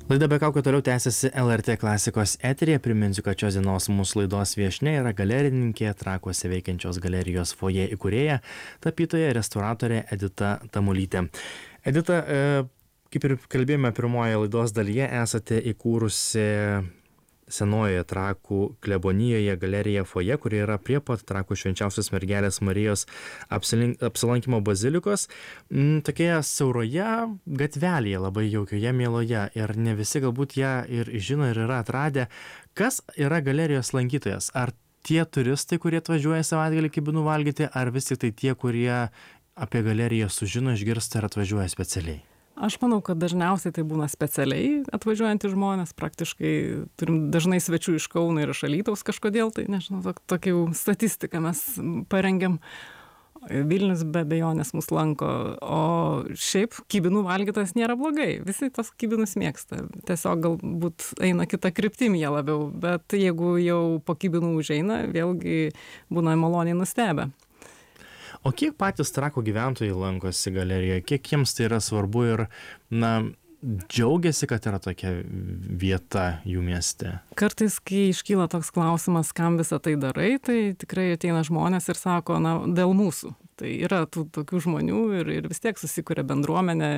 Laida be kaukių toliau tęsiasi LRT klasikos eteryje. Priminsiu, kad šios dienos mūsų laidos viešnia yra galerininkė, Trakuose veikiančios galerijos foje įkūrėja, tapytoja, restauratorė Edita Tamulytė. Edita, kaip ir kalbėjome pirmoje laidos dalyje, esate įkūrusi senojoje Trakų klebonijoje galeriją foje, kuri yra prie pat Trakų Švenčiausios Mergelės Marijos apsilankimo bazilikos. Tokioje siauroje gatvelėje, labai jaukioje, mieloje, ir ne visi galbūt ją ir žino ir yra atradę. Kas yra galerijos lankytojas? Ar tie turistai, kurie atvažiuoja savaitgalį kibinų valgyti, ar vis tik tai tie, kurie apie galeriją sužino, išgirsta ir atvažiuoja specialiai? Aš manau, kad dažniausiai tai būna specialiai atvažiuojantys žmonės, praktiškai turim dažnai svečių iš Kauno ir iš Alytaus kažkodėl, tai nežinau, tokią statistiką mes parengėm. Vilnius be abejonės mus lanko, o šiaip kibinų valgytas nėra blogai, visi tos kibinus mėgsta, tiesiog galbūt eina kita kryptim jie labiau, bet jeigu jau po kibinų užeina, vėlgi būna maloniai nustebę. O kiek patys Trakų gyventojai lankosi galerijoje, kiek jiems tai yra svarbu ir, džiaugiasi, kad yra tokia vieta jų mieste? Kartais, kai iškyla toks klausimas, kam visą tai darai, tai tikrai ateina žmonės ir sako, dėl mūsų. Tai yra tų tokių žmonių ir vis tiek susikuria bendruomenė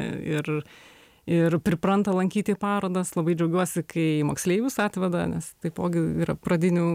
ir pripranta lankyti parodas. Labai džiaugiuosi, kai moksleivius atveda, nes taipogi yra pradinių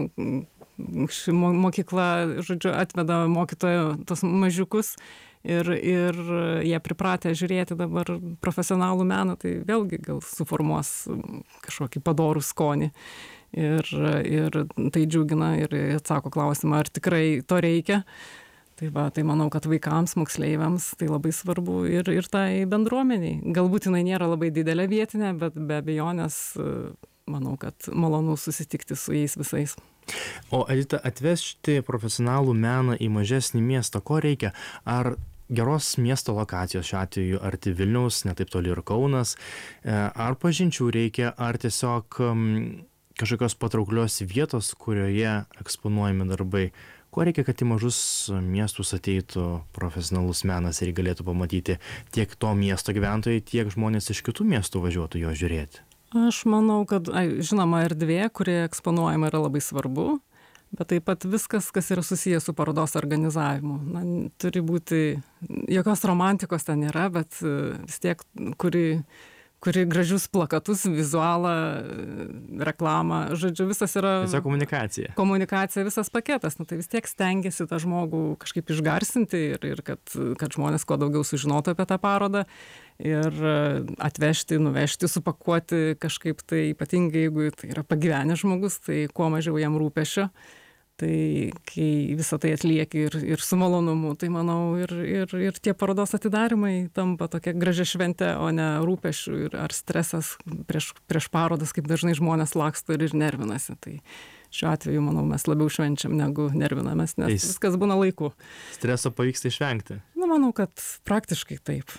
mokykla, žodžiu, atveda mokytojo tos mažiukus ir jie pripratę žiūrėti dabar profesionalų meną, tai vėlgi gal suformuos kažkokį padorų skonį ir tai džiugina ir atsako klausimą, ar tikrai to reikia. Tai manau, kad vaikams, moksleiviams tai labai svarbu ir tai bendruomeniai. Galbūt jinai nėra labai didelė vietinė, bet be abejonės manau, kad malonu susitikti su jais visais. O Edita, atvežti profesionalų meną į mažesnį miestą, ko reikia? Ar geros miesto lokacijos, šiuo atveju arti Vilniaus, ne taip toli ir Kaunas, ar pažinčių reikia, ar tiesiog kažkokios patrauklios vietos, kurioje eksponuojami darbai? Ko reikia, kad į mažus miestus ateitų profesionalus menas ir galėtų pamatyti tiek to miesto gyventojai, tiek žmonės iš kitų miestų važiuotų jo žiūrėti? Aš manau, kad žinoma erdvė, kuri eksponuojama, yra labai svarbu, bet taip pat viskas, kas yra susijęs su parodos organizavimu. Turi būti, jokios romantikos ten nėra, bet vis tiek, kuri gražius plakatus, vizualą, reklamą, žodžiu, visas yra... Tiesiog komunikacija. Komunikacija, visas paketas. Tai vis tiek stengiasi tą žmogų kažkaip išgarsinti ir kad žmonės kuo daugiau sužinotų apie tą parodą ir atvežti, nuvežti, supakuoti kažkaip tai, ypatingai jeigu tai yra pagyvenęs žmogus, tai kuo mažiau jam rūpesčio. Tai kai visą tai atlieki ir su malonumu, tai manau ir tie parodos atidarymai tampa tokia gražia švente, o ne rūpesčių ar stresas prieš parodas, kaip dažnai žmonės laksto ir nervinasi. Tai šiuo atveju, manau, mes labiau švenčiam negu nervinamės, nes viskas būna laiku. Streso pavyksta išvengti? Manau, kad praktiškai taip.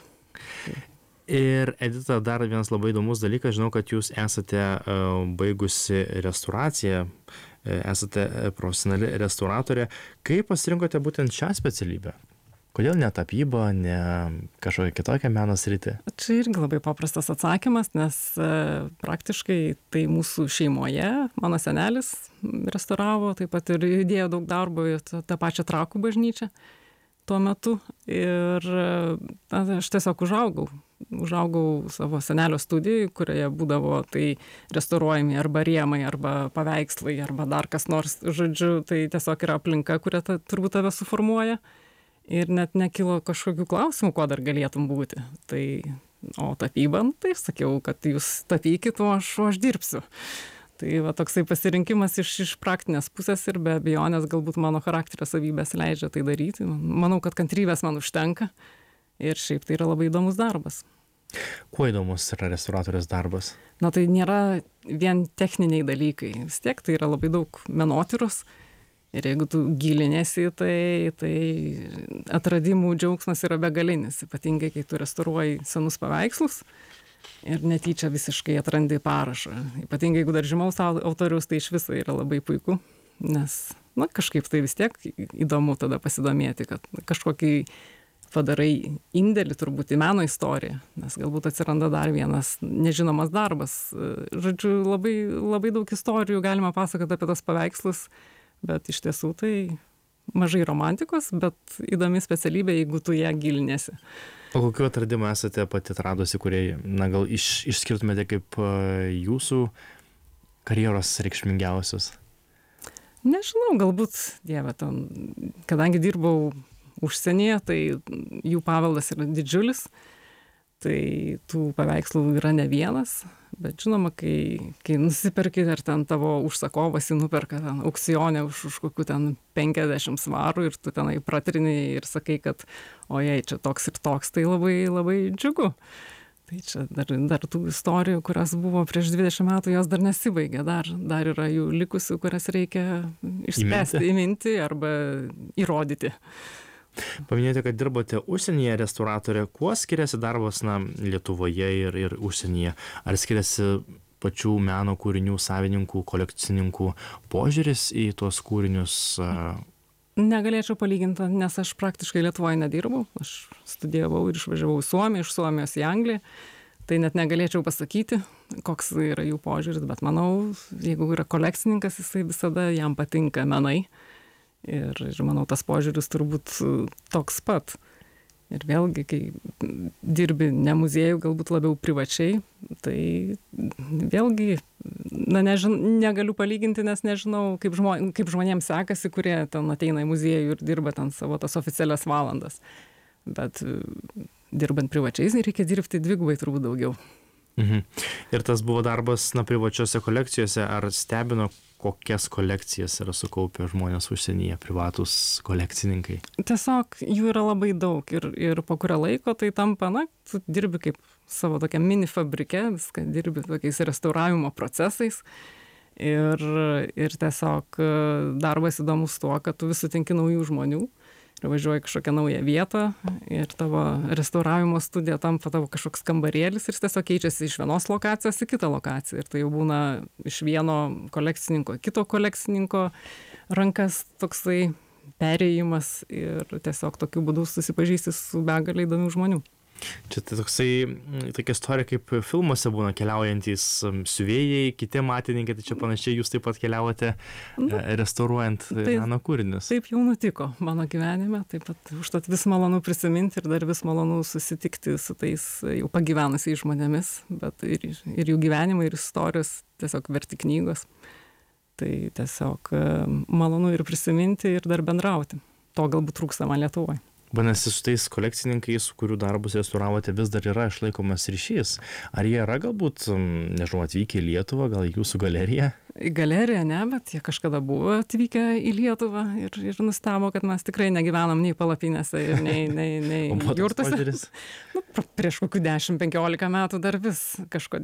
Ir Edita, dar vienas labai įdomus dalykas, žinau, kad jūs esate baigusi restauraciją, esate profesionali restauratorė. Kaip pasirinkote būtent šią specialybę? Kodėl ne tapyba, ne kažkokia kitokia meno sritį? Čia irgi labai paprastas atsakymas, nes praktiškai tai mūsų šeimoje, mano senelis restauravo, taip pat ir įdėjo daug darbo į tą pačią Trakų bažnyčią tuo metu ir aš tiesiog užaugau savo senelio studijai, kurioje būdavo tai restauruojami arba rėmai, arba paveikslai, arba dar kas nors, žodžiu, tai tiesiog yra aplinka, kuria turbūt tave suformuoja ir net nekilo kažkokių klausimų, kuo dar galėtum būti. O tapyba, tai sakiau, kad jūs tapykit, o aš dirbsiu. Tai toksai pasirinkimas iš praktinės pusės ir be abejonės galbūt mano charakterio savybės leidžia tai daryti. Manau, kad kantrybės man užtenka ir šiaip tai yra labai įdomus darbas. Kuo įdomus yra restauratorės darbas? Tai nėra vien techniniai dalykai. Vis tiek tai yra labai daug menotyros ir jeigu tu gilinėsi, tai atradimų džiaugsmas yra begalinis, ypatingai kai tu restauruoji senus paveikslus. Ir netyčia visiškai atrandi parašą. Ypatingai, jeigu dar žymaus autoriaus, tai iš viso yra labai puiku, nes kažkaip tai vis tiek įdomu tada pasidomėti, kad kažkokį padarai indėlį turbūt į meno istoriją, nes galbūt atsiranda dar vienas nežinomas darbas. Žodžiu, labai, labai daug istorijų galima pasakoti apie tos paveikslus, bet iš tiesų tai mažai romantikos, bet įdomi specialybė, jeigu tu ją gilinėsi. O kokiu atradimu esate pati atradusi, kurie, na, gal išskirtumėte kaip jūsų karjeros reikšmingiausius? Nežinau, galbūt, dieve, kadangi dirbau užsienyje, tai jų paveldas yra didžiulis, tai tų paveikslų yra ne vienas, bet žinoma, kai nusiperki ir ten tavo užsakovas jį nuperka ten aukcione už kokių ten 50 svarų ir tu tenai pratrini ir sakai, kad ojei, čia toks ir toks, tai labai, labai džiugu. Tai čia dar tų istorijų, kurios buvo prieš 20 metų, jos dar nesibaigė, dar yra jų likusių, kurias reikia išspręsti, įminti arba įrodyti. Paminėjote, kad dirbote užsienyje restauratorė. Kuo skiriasi darbas, na, Lietuvoje ir užsienyje? Ar skiriasi pačių meno kūrinių savininkų, kolekcininkų požiūris į tuos kūrinius? Negalėčiau palyginti, nes aš praktiškai Lietuvoje nedirbau. Aš studijavau ir išvažiavau į Suomiją, iš Suomijos į Angliją. Tai net negalėčiau pasakyti, koks yra jų požiūris, bet manau, jeigu yra kolekcininkas, jisai visada jam patinka menai. Ir manau, tas požiūris turbūt toks pat. Ir vėlgi, kai dirbi ne muziejų, galbūt labiau privačiai, tai vėlgi, na, negaliu palyginti, nes nežinau, kaip žmonėms sekasi, kurie ten ateina į muziejų ir dirba ten savo tas oficialias valandas. Bet dirbant privačiais, reikia dirbti dvigubai turbūt daugiau. Ir tas buvo darbas, na, privačiose kolekcijose. Ar stebino, kokias kolekcijas yra sukaupę žmonės užsienyje, privatūs kolekcininkai? Tiesiog jų yra labai daug ir po kurio laiko tai tampa, na, tu dirbi kaip savo tokia mini fabrike, viską dirbi tokiais restauravimo procesais ir tiesiog darbas įdomus tuo, kad tu vis sutinki naujų žmonių ir važiuoji kažkokią naują vietą ir tavo restauravimo studija tampa tavo kažkoks kambarėlis ir jis tiesiog keičiasi iš vienos lokacijos į kitą lokaciją. Ir tai jau būna iš vieno kolekcininko, kito kolekcininko rankas toksai perėjimas ir tiesiog tokiu būdu susipažįsti su begalė įdomių žmonių. Čia tai tokia istorija, kaip filmuose būna keliaujantys siuvėjai, kiti matininkai, tai čia panašiai jūs taip pat keliavote restauruojant meno kūrinius. Taip jau nutiko mano gyvenime, taip pat užtat vis malonu prisiminti ir dar vis malonu susitikti su tais jau pagyvenusiais žmonėmis, bet ir jų gyvenimai, ir istorijos tiesiog verti knygos. Tai tiesiog malonu ir prisiminti ir dar bendrauti. To galbūt trūksta man Lietuvoje. Vadinasi, su tais kolekcininkais, kurių darbus restauravote, vis dar yra išlaikomas ryšys. Ar jie yra galbūt, nežinau, atvykę į Lietuvą, gal į jūsų galeriją? Į galeriją ne, bet jie kažkada buvo atvykę į Lietuvą ir nustebo, kad mes tikrai negyvenam nei palapinėse ir nei jurtose. Nu, prieš kokių 10-15 metų dar vis kažkodėl